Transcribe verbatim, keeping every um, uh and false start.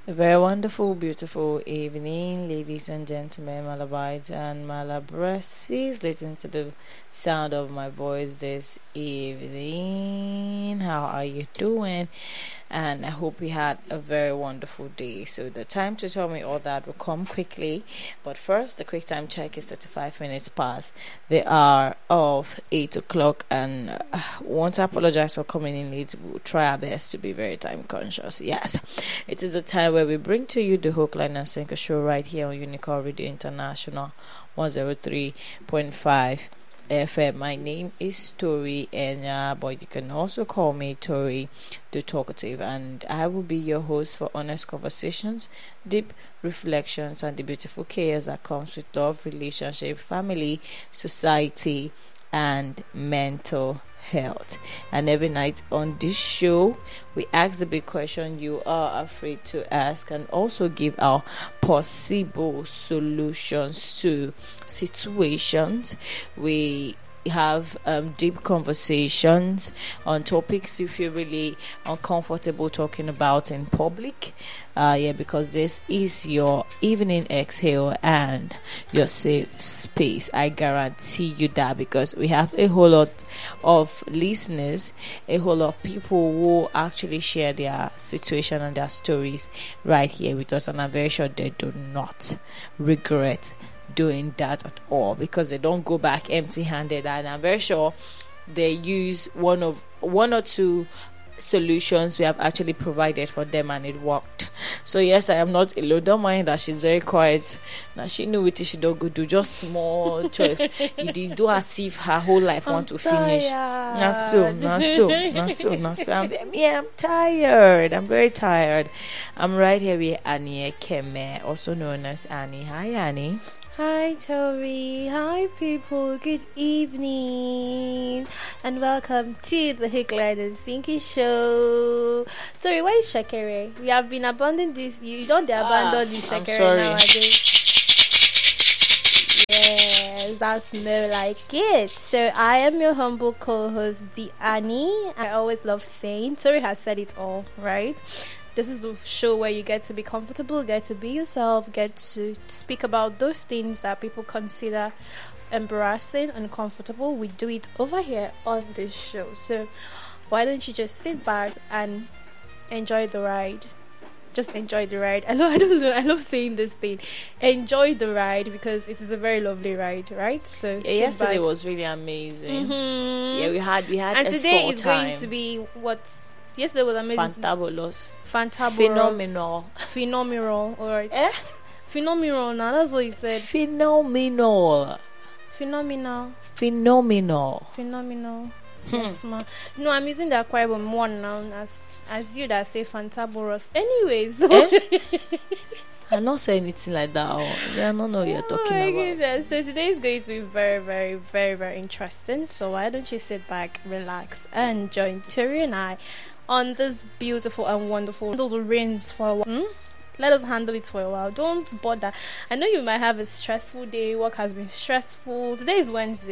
A very wonderful, beautiful evening, ladies and gentlemen, Malabites and Malabresses. Listen to the sound of my voice this evening. How are you doing? And I hope you had a very wonderful day. So the time to tell me all that will come quickly. But first, the quick time check is thirty-five minutes past the hour of eight o'clock. And uh, want to apologize for coming in late. We'll try our best to be very time conscious. Yes, it is a time where we bring to you the Hook, Line and Sinker show right here on Unicorn Radio International one oh three point five F M. My name is Tori Enya, but you can also call me Tori the Talkative, and I will be your host for honest conversations, deep reflections, and the beautiful chaos that comes with love, relationship, family, society, and mental health. And every night on this show, we ask the big question you are afraid to ask, and also give our possible solutions to situations. We have um, deep conversations on topics you feel really uncomfortable talking about in public. Uh, yeah, because this is your evening exhale and your safe space. I guarantee you that, because we have a whole lot of listeners, a whole lot of people who actually share their situation and their stories right here with us, and I'm very sure they do not regret doing that at all, because they don't go back empty-handed, and I'm very sure they use one of one or two solutions we have actually provided for them, and it worked. So yes, I am not alone. Don't mind that she's very quiet. Now she knew what she don't go do, just small choice. You did do as if her whole life I'm want to finish. tired. Not so, not so, not so, not so. I'm, yeah, I'm tired. I'm very tired. I'm right here with Annie Keme, also known as Annie. Hi, Annie. Hi Tori, hi people, good evening, and welcome to the Hook, Line and Sinky show. Tori, where is Shakere? We have been abandoning this, you don't ah, abandon this Shakere nowadays. Yes, that's more like it. So I am your humble co-host, the Annie. I always love saying, Tori has said it all, right? This is the show where you get to be comfortable, get to be yourself, get to speak about those things that people consider embarrassing, uncomfortable. We do it over here on this show. So why don't you just sit back and enjoy the ride? Just enjoy the ride. I know, I don't know. I love saying this thing. Enjoy the ride, because it is a very lovely ride, right? So yeah, yesterday back. was really amazing. Mm-hmm. Yeah, we had we had and a today is time. going to be what. Yesterday was amazing. Fantabulous. Fantabulous. Phenomenal. Phenomenal. Alright. Eh? Phenomenal. Now that's what you said. Phenomenal. Phenomenal. Phenomenal. Phenomenal. Hmm. Yes, ma. No, I'm using the Aquarium one now as as you that say Fantabulous. Anyways. Eh? I'm not saying anything like that. Oh, I don't know what you're talking oh my about. Goodness. So today is going to be very, very, very, very interesting. So why don't you sit back, relax, and join Tori and I on this beautiful and wonderful those rains for a while. Hmm? Let us handle it for a while. Don't bother. I know you might have a stressful day. Work has been stressful. Today is Wednesday.